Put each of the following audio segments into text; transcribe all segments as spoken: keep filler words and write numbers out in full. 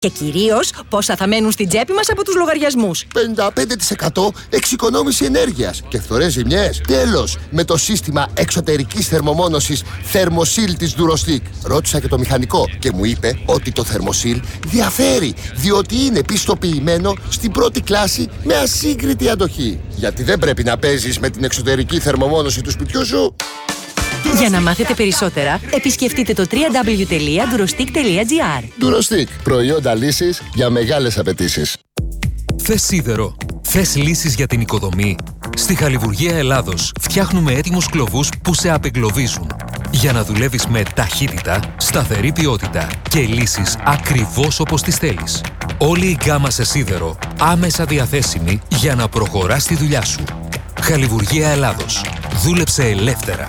Και κυρίως πόσα θα μένουν στην τσέπη μας από τους λογαριασμούς. πενήντα πέντε τοις εκατό εξοικονόμηση ενέργειας και φθορές ζημιές. Τέλος, με το σύστημα εξωτερικής θερμομόνωσης Thermosil της Durostic. Ρώτησα και το μηχανικό και μου είπε ότι το Thermosil διαφέρει, διότι είναι πιστοποιημένο στην πρώτη κλάση με ασύγκριτη αντοχή. Γιατί δεν πρέπει να παίζεις με την εξωτερική θερμομόνωση του σπιτιού σου. Για να μάθετε περισσότερα, επισκεφτείτε το double-u double-u double-u τελεία durostic τελεία gr. Durostic. Προϊόντα λύσης για μεγάλες απαιτήσεις. Θες σίδερο? Θες λύσεις για την οικοδομή? Στη Χαλιβουργία Ελλάδος φτιάχνουμε έτοιμους κλωβούς που σε απεγκλωβίζουν. Για να δουλεύεις με ταχύτητα, σταθερή ποιότητα και λύσεις ακριβώς όπως τις θέλεις. Όλη η γκάμα σε σίδερο άμεσα διαθέσιμη για να προχωράς τη δουλειά σου. Χαλιβουργία Ελλάδος. Δούλεψε ελεύθερα.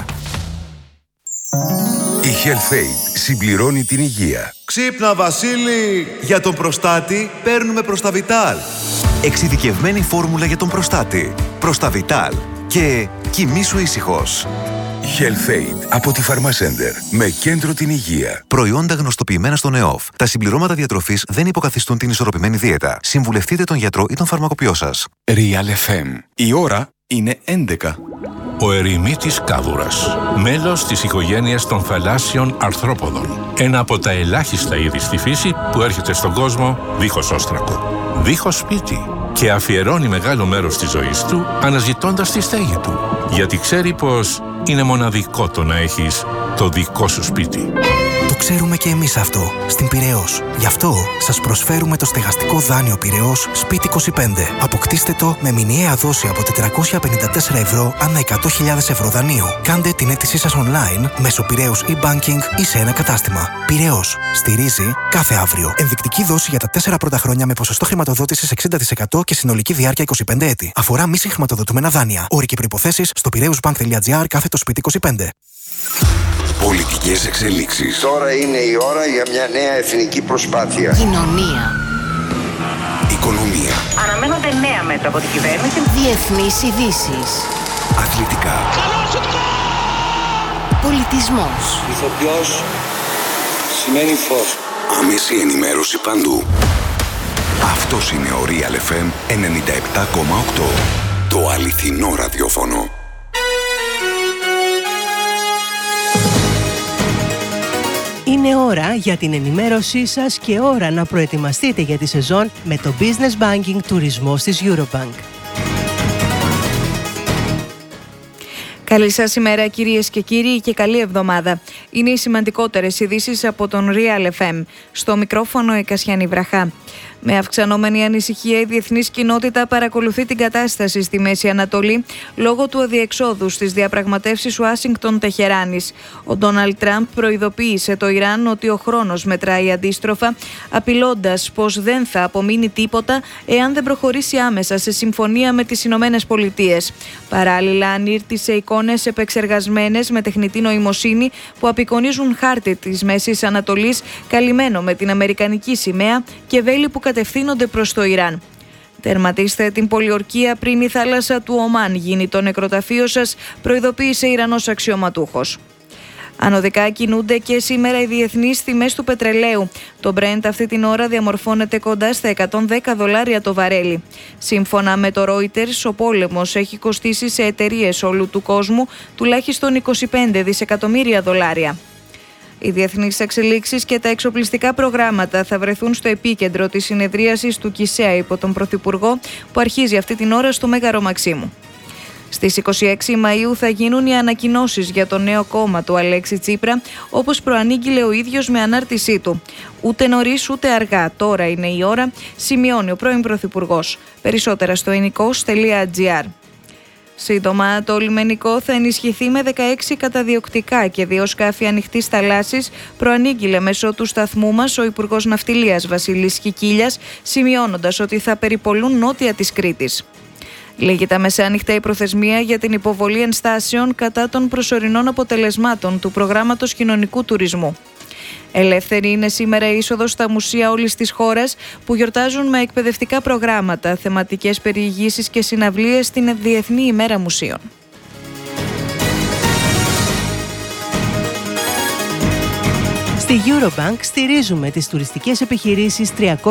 Η HealthAid συμπληρώνει την υγεία. Ξύπνα Βασίλη! Για τον προστάτη παίρνουμε Προσταβιτάλ. Εξειδικευμένη φόρμουλα για τον προστάτη. Προσταβιτάλ. Και κοιμήσου ήσυχος. HealthAid από τη Pharmacenter. Με κέντρο την υγεία. Προϊόντα γνωστοποιημένα στον ΕΟΦ. Τα συμπληρώματα διατροφής δεν υποκαθιστούν την ισορροπημένη δίαιτα. Συμβουλευτείτε τον γιατρό ή τον φαρμακοποιό σας. Real εφ εμ. Η ώρα είναι έντεκα. Ο ερημίτης κάβουρας, μέλος της οικογένειας των θαλάσσιων αρθρόποδων. Ένα από τα ελάχιστα είδη στη φύση που έρχεται στον κόσμο δίχως όστρακο, δίχως σπίτι και αφιερώνει μεγάλο μέρος της ζωής του αναζητώντας τη στέγη του, γιατί ξέρει πως είναι μοναδικό το να έχεις το δικό σου σπίτι. Το ξέρουμε και εμείς αυτό, στην Πειραιώς. Γι' αυτό σας προσφέρουμε το στεγαστικό δάνειο Πειραιώς Σπίτι είκοσι πέντε. Αποκτήστε το με μηνιαία δόση από τετρακόσια πενήντα τέσσερα ευρώ ανά εκατό χιλιάδες ευρώ δανείου. Κάντε την αίτησή σας online μέσω Πειραιώς e-banking ή σε ένα κατάστημα. Πειραιώς. Στηρίζει κάθε αύριο. Ενδεικτική δόση για τα τέσσερα πρώτα χρόνια με ποσοστό χρηματοδότησης εξήντα τοις εκατό και συνολική διάρκεια είκοσι πέντε έτη. Αφορά μη συγχρηματοδοτούμενα δάνεια. Όροι και προϋποθέσεις στο πειραιώσbank.gr κάθετο σπίτι είκοσι πέντε. Πολιτικές εξελίξεις. Τώρα είναι η ώρα για μια νέα εθνική προσπάθεια. Κοινωνία. Οικονομία. Αναμένονται νέα μέτρα από την κυβέρνηση. Διεθνείς ειδήσεις. Αθλητικά. Πολιτισμός. Ηθοποιός σημαίνει φως. Άμεση ενημέρωση παντού. Αυτός είναι ο Real εφ εμ ενενήντα επτά κόμμα οκτώ. Το αληθινό ραδιόφωνο. Είναι ώρα για την ενημέρωσή σας και ώρα να προετοιμαστείτε για τη σεζόν με το Business Banking τουρισμός της Eurobank. Καλή σας ημέρα κυρίες και κύριοι και καλή εβδομάδα. Είναι οι σημαντικότερες ειδήσεις από τον Real εφ εμ. Στο μικρόφωνο η Κασιανή Βραχά. Με αυξανόμενη ανησυχία η διεθνής κοινότητα παρακολουθεί την κατάσταση στη Μέση Ανατολή λόγω του αδιεξόδου στις διαπραγματεύσεις Ουάσιγκτον-Τεχεράνης. Ο Ντόναλντ Τραμπ προειδοποίησε το Ιράν ότι ο χρόνος μετράει αντίστροφα, απειλώντας πως δεν θα απομείνει τίποτα εάν δεν προχωρήσει άμεσα σε συμφωνία με τις Ηνωμένες Πολιτείες. Παράλληλα, ανήρτησε εικόνες επεξεργασμένες με τεχνητή νοημοσύνη που απεικονίζουν χάρτη της Μέσης Ανατολής καλυμμένο με την αμερικανική σημαία και βέλη που κατευθύνονται προς το Ιράν. Τερματίστε την πολιορκία πριν η θάλασσα του Ομάν γίνει το νεκροταφείο σας, προειδοποίησε Ιρανός αξιωματούχος. Ανωδικά κινούνται και σήμερα οι διεθνείς τιμές του πετρελαίου. Το Brent αυτή την ώρα διαμορφώνεται κοντά στα εκατόν δέκα δολάρια το βαρέλι. Σύμφωνα με το Reuters, ο πόλεμος έχει κοστίσει σε εταιρείες όλου του κόσμου τουλάχιστον είκοσι πέντε δισεκατομμύρια δολάρια. Οι διεθνείς εξελίξεις και τα εξοπλιστικά προγράμματα θα βρεθούν στο επίκεντρο της συνεδρίασης του ΚΙΣΕΑ υπό τον Πρωθυπουργό που αρχίζει αυτή την ώρα στο Μέγαρο Μαξίμου. Στις είκοσι έξι Μαΐου θα γίνουν οι ανακοινώσεις για το νέο κόμμα του Αλέξη Τσίπρα, όπως προανήγγειλε ο ίδιος με ανάρτησή του. Ούτε νωρίς ούτε αργά, τώρα είναι η ώρα, σημειώνει ο πρώην Πρωθυπουργός. Περισσότερα στο ενικός τελεία τζι άρ. Σύντομα, το λιμενικό θα ενισχυθεί με δεκαέξι καταδιοκτικά και δύο σκάφη ανοιχτής θαλάσσης, προανήγγειλε μέσω του σταθμού μας ο Υπουργός Ναυτιλίας Βασίλης Κικίλιας, σημειώνοντας ότι θα περιπολούν νότια της Κρήτης. Λίγη μεσάνυχτα η προθεσμία για την υποβολή ενστάσεων κατά των προσωρινών αποτελεσμάτων του προγράμματος κοινωνικού τουρισμού. Ελεύθερη είναι σήμερα η είσοδος στα μουσεία όλης της χώρας που γιορτάζουν με εκπαιδευτικά προγράμματα, θεματικές περιηγήσεις και συναυλίες στην Διεθνή ημέρα μουσείων. Στη Eurobank στηρίζουμε τις τουριστικές επιχειρήσεις